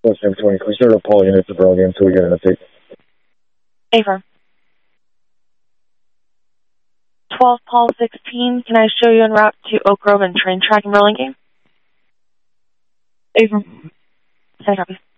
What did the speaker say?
Listen, 20. We started Paul units of Burl again, so we get an update. Affirm. 12 Paul 16, can I show you en route to Oak Grove and train track in Burlingame? Affirm. Send copy.